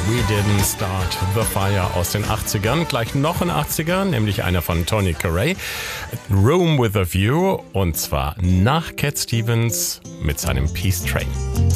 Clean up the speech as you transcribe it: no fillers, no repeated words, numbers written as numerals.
We Didn't Start the Fire aus den 80ern. Gleich noch ein 80er, nämlich einer von Tony Carey. Room with a View, und zwar nach Cat Stevens mit seinem Peace Train.